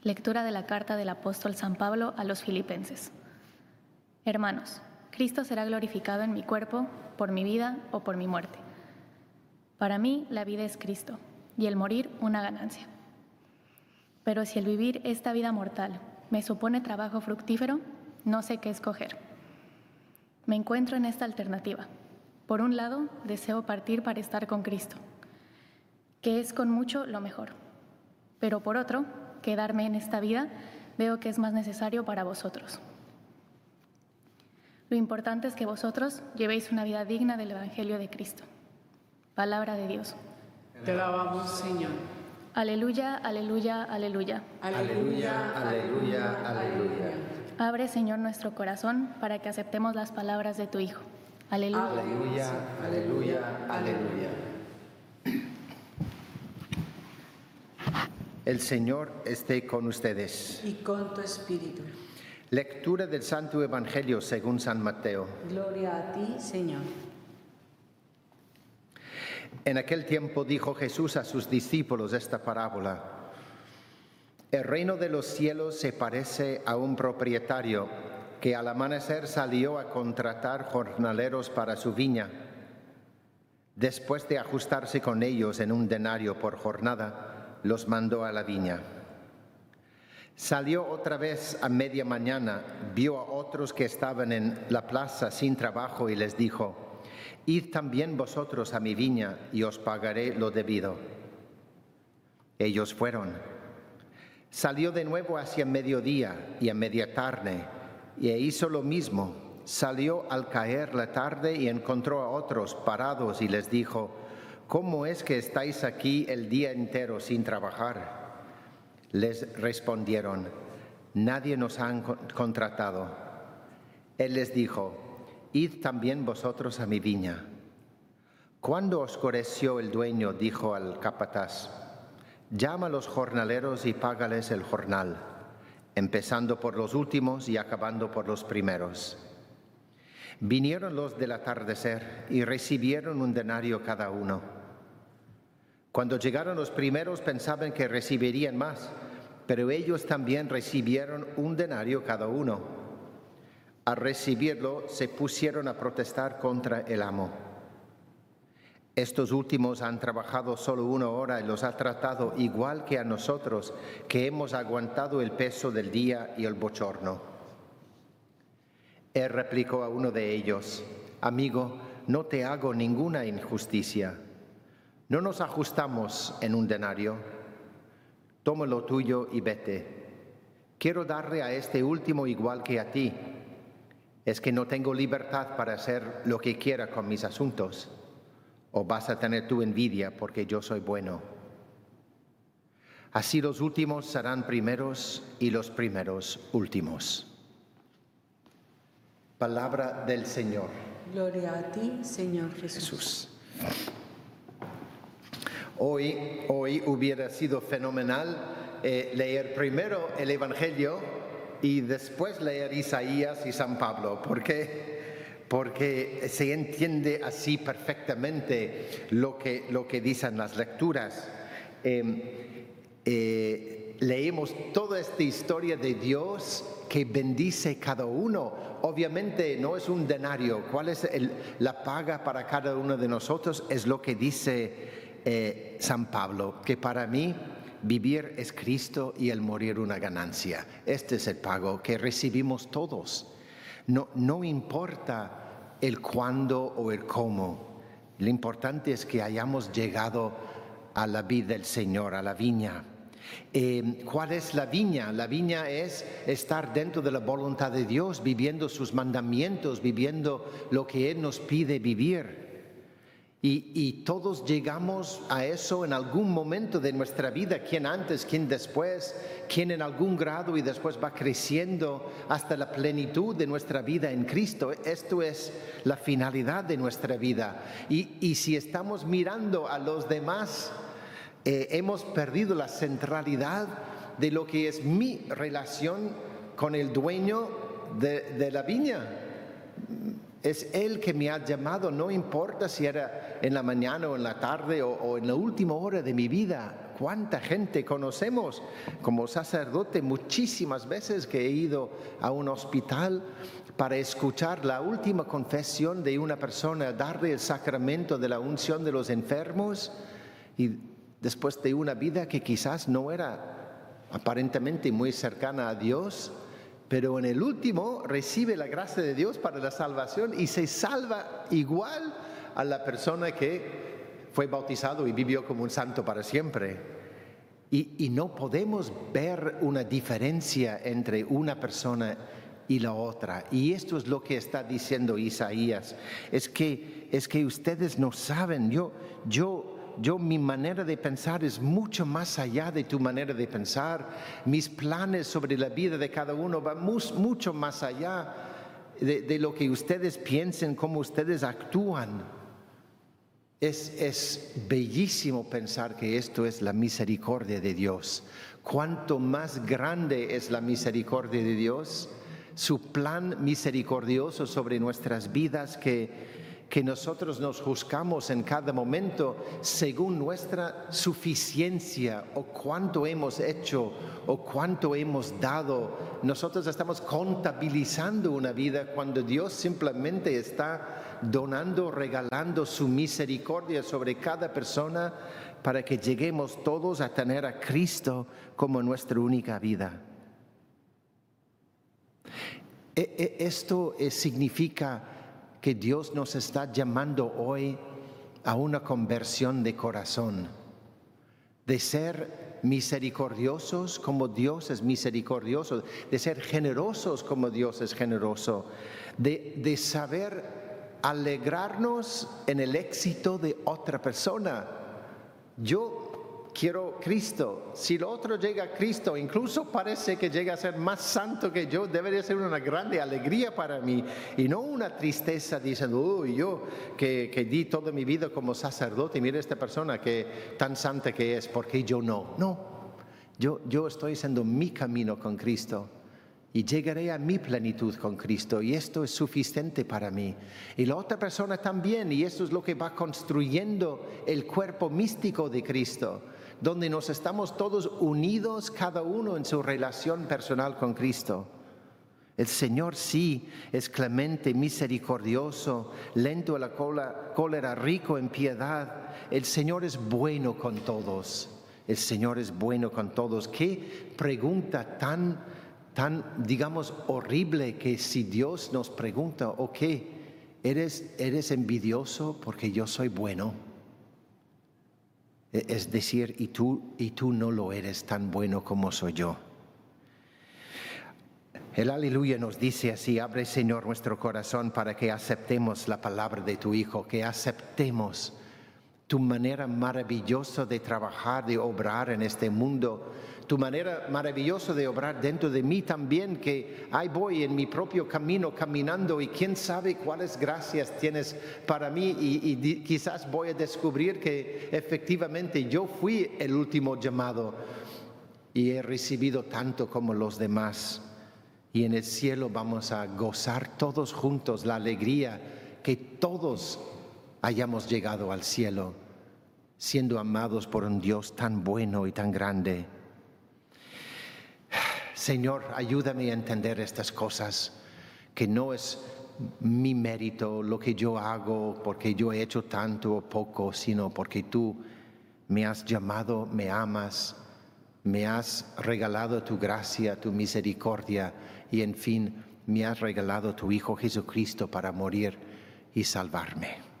Lectura de la carta del apóstol San Pablo a los Filipenses. Hermanos, Cristo será glorificado en mi cuerpo, por mi vida o por mi muerte. Para mí la vida es Cristo, y el morir una ganancia. Pero si el vivir esta vida mortal me supone trabajo fructífero, no sé qué escoger. Me encuentro en esta alternativa. Por un lado, deseo partir para estar con Cristo, que es con mucho lo mejor. Pero por otro, quedarme en esta vida veo que es más necesario para vosotros. Lo importante es que vosotros llevéis una vida digna del Evangelio de Cristo. Palabra de Dios. Te alabamos, Señor. Aleluya, aleluya, aleluya. Aleluya, aleluya, aleluya. Abre, Señor, nuestro corazón para que aceptemos las palabras de tu Hijo. Aleluya. Aleluya, aleluya, aleluya. El Señor esté con ustedes. Y con tu espíritu. Lectura del Santo Evangelio según San Mateo. Gloria a ti, Señor. En aquel tiempo dijo Jesús a sus discípulos esta parábola. El reino de los cielos se parece a un propietario que al amanecer salió a contratar jornaleros para su viña. Después de ajustarse con ellos en un denario por jornada, los mandó a la viña. Salió otra vez a media mañana, vio a otros que estaban en la plaza sin trabajo y les dijo: «Id también vosotros a mi viña y os pagaré lo debido». Ellos fueron. Salió de nuevo hacia mediodía y a media tarde, e hizo lo mismo. Salió al caer la tarde y encontró a otros parados y les dijo: «¿Cómo es que estáis aquí el día entero sin trabajar?». Les respondieron: «Nadie nos ha contratado». Él les dijo: «Id también vosotros a mi viña». Cuando oscureció el dueño, dijo al capataz: «Llama a los jornaleros y págales el jornal, empezando por los últimos y acabando por los primeros». Vinieron los del atardecer y recibieron un denario cada uno. Cuando llegaron los primeros pensaban que recibirían más, pero ellos también recibieron un denario cada uno. Al recibirlo, se pusieron a protestar contra el amo. «Estos últimos han trabajado solo 1 hora y los ha tratado igual que a nosotros, que hemos aguantado el peso del día y el bochorno». Él replicó a uno de ellos: «Amigo, no te hago ninguna injusticia. ¿No nos ajustamos en un denario? Toma lo tuyo y vete. Quiero darle a este último igual que a ti. ¿Es que no tengo libertad para hacer lo que quiera con mis asuntos? ¿O vas a tener tu envidia porque yo soy bueno? Así los últimos serán primeros y los primeros últimos». Palabra del Señor. Gloria a ti, Señor Jesús. Hoy hubiera sido fenomenal leer primero el Evangelio y después leer Isaías y San Pablo, porque se entiende así perfectamente lo que dicen las lecturas. Leemos toda esta historia de Dios que bendice cada uno. Obviamente no es un denario. ¿Cuál es la paga para cada uno de nosotros? Es lo que dice San Pablo, que para mí vivir es Cristo y el morir una ganancia. Este es el pago que recibimos todos. No importa el cuándo o el cómo. Lo importante es que hayamos llegado a la vid del Señor, a la viña. ¿Cuál es la viña? La viña es estar dentro de la voluntad de Dios, viviendo sus mandamientos, viviendo lo que Él nos pide vivir. Y todos llegamos a eso en algún momento de nuestra vida, quien antes, quien después, quien en algún grado y después va creciendo hasta la plenitud de nuestra vida en Cristo. Esto es la finalidad de nuestra vida. Y si estamos mirando a los demás, hemos perdido la centralidad de lo que es mi relación con el dueño de la viña. Es Él que me ha llamado, no importa si era en la mañana o en la tarde o en la última hora de mi vida. ¿Cuánta gente conocemos? Como sacerdote, muchísimas veces que he ido a un hospital para escuchar la última confesión de una persona, darle el sacramento de la unción de los enfermos, y después de una vida que quizás no era aparentemente muy cercana a Dios, pero en el último recibe la gracia de Dios para la salvación y se salva igual a la persona que fue bautizado y vivió como un santo para siempre. Y no podemos ver una diferencia entre una persona y la otra. Y esto es lo que está diciendo Isaías. Es que ustedes no saben. Mi manera de pensar es mucho más allá de tu manera de pensar. Mis planes sobre la vida de cada uno van mucho más allá de lo que ustedes piensen, cómo ustedes actúan. Es bellísimo pensar que esto es la misericordia de Dios. Cuanto más grande es la misericordia de Dios, su plan misericordioso sobre nuestras vidas, que nosotros nos juzgamos en cada momento según nuestra suficiencia o cuánto hemos hecho o cuánto hemos dado. Nosotros estamos contabilizando una vida cuando Dios simplemente está donando, regalando su misericordia sobre cada persona para que lleguemos todos a tener a Cristo como nuestra única vida. Esto significa que Dios nos está llamando hoy a una conversión de corazón, de ser misericordiosos como Dios es misericordioso, de ser generosos como Dios es generoso, de saber alegrarnos en el éxito de otra persona. Yo quiero Cristo. Si el otro llega a Cristo, incluso parece que llega a ser más santo que yo, debería ser una grande alegría para mí y no una tristeza diciendo, uy, yo que di toda mi vida como sacerdote, mira esta persona que tan santa que es, porque yo no. No, yo estoy haciendo mi camino con Cristo y llegaré a mi plenitud con Cristo y esto es suficiente para mí. Y la otra persona también, y esto es lo que va construyendo el cuerpo místico de Cristo, donde nos estamos todos unidos, cada uno en su relación personal con Cristo. El Señor sí es clemente, misericordioso, lento a la cólera, rico en piedad. El Señor es bueno con todos. El Señor es bueno con todos. Qué pregunta tan, digamos, horrible, que si Dios nos pregunta, ok, ¿eres envidioso porque yo soy bueno? Es decir, y tú no lo eres tan bueno como soy yo. El aleluya nos dice así: abre, Señor, nuestro corazón para que aceptemos la palabra de tu Hijo, que aceptemos tu manera maravillosa de trabajar, de obrar en este mundo, tu manera maravillosa de obrar dentro de mí también, que ahí voy en mi propio camino caminando y quién sabe cuáles gracias tienes para mí y quizás voy a descubrir que efectivamente yo fui el último llamado y he recibido tanto como los demás. Y en el cielo vamos a gozar todos juntos la alegría que todos hayamos llegado al cielo, siendo amados por un Dios tan bueno y tan grande. Señor, ayúdame a entender estas cosas, que no es mi mérito lo que yo hago porque yo he hecho tanto o poco, sino porque tú me has llamado, me amas, me has regalado tu gracia, tu misericordia y en fin, me has regalado tu Hijo Jesucristo para morir y salvarme.